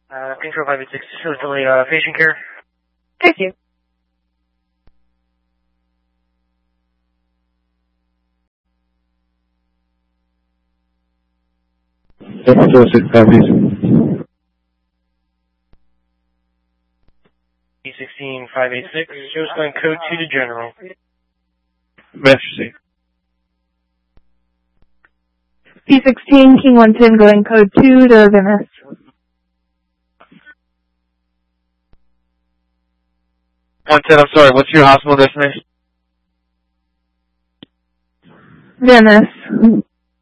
Control 586, facility, patient care. Thank you. P16586, show's going code 2 to general. Master P16, King 110, going code 2 to Venice. I'm sorry, what's your hospital destination? Venice.